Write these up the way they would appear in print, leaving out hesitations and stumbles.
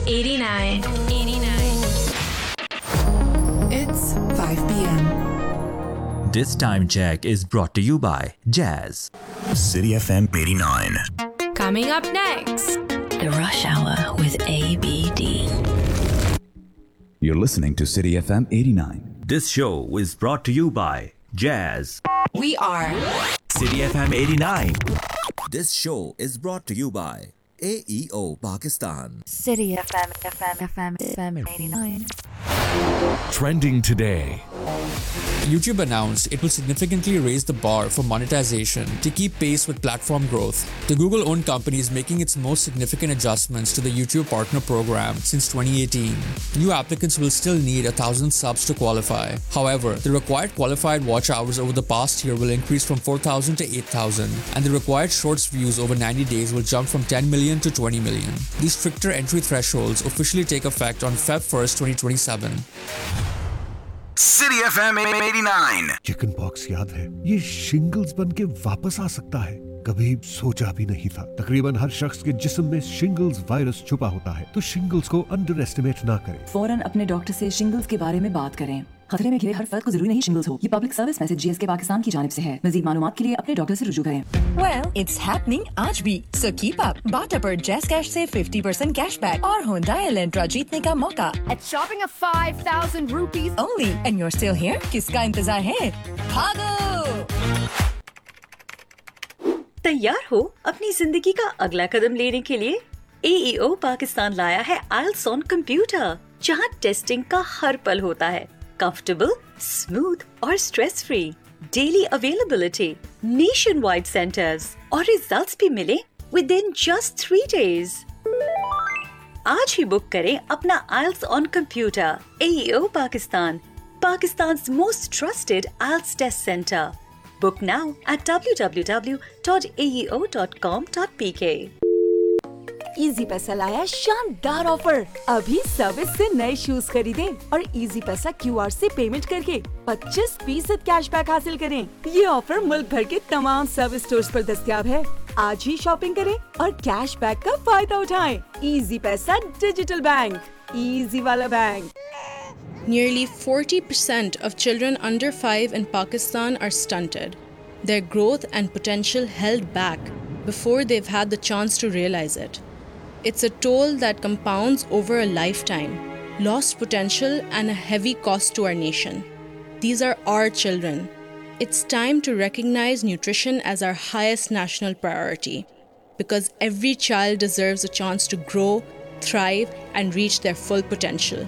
89. 89. It's 5 p.m. This time check is brought to you by Jazz. City FM 89. Coming up next. The Rush Hour with ABD. You're listening to City FM 89. This show is brought to you by Jazz. We are City FM 89. This show is brought to you by AEO Pakistan. City FM 89. Trending today. YouTube announced it will significantly raise the bar for monetization to keep pace with platform growth. The Google-owned company is making its most significant adjustments to the YouTube Partner Program since 2018. New applicants will still need 1,000 subs to qualify. However, the required qualified watch hours over the past year will increase from 4,000 to 8,000, and the required Shorts views over 90 days will jump from 10 million to 20 million. These stricter entry thresholds officially take effect on Feb 1st, 2027. City FM 89. Chicken pox याद है? ये shingles बन के वापस आ सकता है। कभी सोचा भी नहीं था। तकरीबन हर शख्स के जिस्म में शिंगल्स वायरस छुपा होता है, तो शिंगल्स को अंडर एस्टिमेट ना करें। फौरन अपने डॉक्टर से शिंगल्स के बारे में बात करें। खतरे में घिरे हर फर्द को जरूरी नहीं शिंगल्स हो। ये public service message GSK Pakistan की जानिब से है। मज़ीद मालूमात के लिए अपने डॉक्टर से रुजू करें। Well, it's happening आज भी, so keep up. बाटा पर Jazz Cash से 50% कैशबैक और Hyundai Elantra जीतने का मौका। At shopping of 5,000 rupees only, and you're still here? किसका इंतजार है? भागो! तैयार हो अपनी जिंदगी का अगला कदम लेने के लिए? AEO पाकिस्तान लाया है IELTS on कंप्यूटर, जहां टेस्टिंग का हर पल होता है। कंफर्टेबल, स्मूथ और stress free, daily availability, nationwide centres और रिजल्ट्स भी मिले विद इन जस्ट 3 days। आज ही बुक करें अपना IELTS on computer. AEO Pakistan, पाकिस्तान's most trusted IELTS test center. Book now at www.aeo.com.pk. Easy पैसा लाया शानदार ऑफर। अभी सर्विस से नए शूज खरीदें और इजी पैसा QR से पेमेंट करके 25% कैशबैक हासिल करें। ये ऑफर मुल्क भर के तमाम सर्विस स्टोर्स पर दस्तयाब है। आज ही शॉपिंग करें और कैशबैक का फायदा उठाएं। इजी पैसा डिजिटल बैंक, इजी वाला bank. Nearly 40% of children under 5 in Pakistan are stunted, their growth and potential held back before they've had the chance to realize it. It's a toll that compounds over a lifetime, lost potential and a heavy cost to our nation. These are our children. It's time to recognize nutrition as our highest national priority, because every child deserves a chance to grow, thrive, and reach their full potential.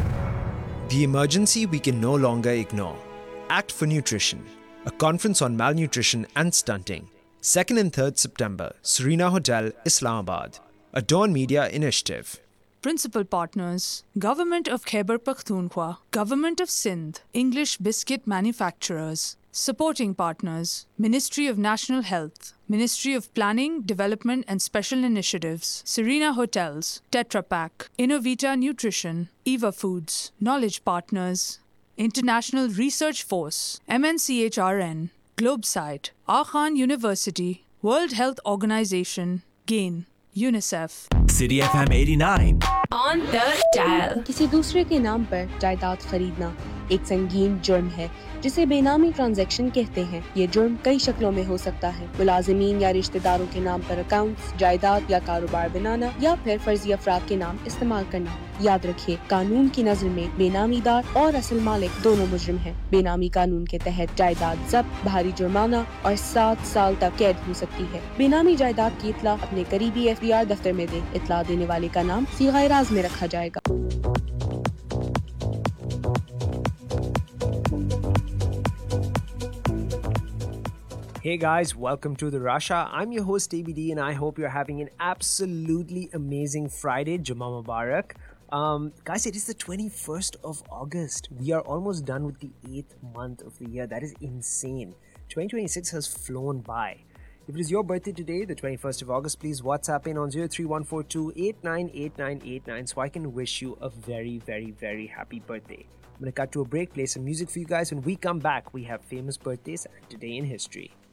The emergency we can no longer ignore. Act for Nutrition, a conference on malnutrition and stunting. 2nd and 3rd September, Serena Hotel, Islamabad. A Dawn Media initiative. Principal partners: Government of Khyber Pakhtunkhwa, Government of Sindh, English Biscuit Manufacturers. Supporting partners: Ministry of National Health, Ministry of Planning, Development and Special Initiatives, Serena Hotels, Tetra Pak, Innovita Nutrition, Eva Foods. Knowledge partners: International Research Force, MNCHRN, Globesite, Akhan University, World Health Organization, GAIN, UNICEF. City FM 89. On the dial. किसी दूसरे के नाम पर जायदाद खरीदना एक संगीन जुर्म है, जिसे बेनामी ट्रांजैक्शन कहते हैं। ये जुर्म कई शक्लों में हो सकता है। मुलाजिमीन या रिश्तेदारों के नाम पर अकाउंट्स, जायदाद या कारोबार बनाना या फिर फर्जी अफराद के नाम इस्तेमाल करना। याद रखिए, कानून की नज़र में बेनामीदार और असल मालिक दोनों मुजरिम हैं। बेनामी कानून के तहत जायदाद जब्त, भारी जुर्माना और 7 साल तक कैद हो सकती है। बेनामी जायदाद की इत्ला अपने करीबी FDR दफ्तर में दें। इत्ला देने वाले का नाम सीगाए राज में रखा जाएगा। Hey guys, welcome to the Rasha. I'm your host ABD and I hope you're having an absolutely amazing Friday. Jummah Mubarak. Guys, it is the 21st of August. We are almost done with the 8th month of the year. That is insane. 2026 has flown by. If it is your birthday today, the 21st of August, please WhatsApp in on 03142898989 so I can wish you a very, very, very happy birthday. I'm going to cut to a break, play some music for you guys. When we come back, we have famous birthdays and today in history.